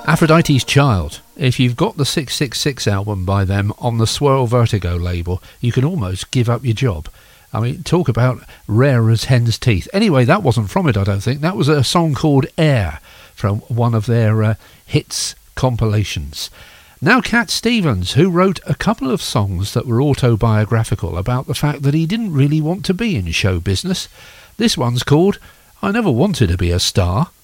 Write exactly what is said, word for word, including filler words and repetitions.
Aphrodite's Child. If you've got the six six six album by them on the Swirl Vertigo label, you can almost give up your job. I mean, talk about rare as hen's teeth. Anyway, that wasn't from it, I don't think. That was a song called Air from one of their uh, hits compilations. Now Cat Stevens, who wrote a couple of songs that were autobiographical about the fact that he didn't really want to be in show business. This one's called I Never Wanted to Be a Star.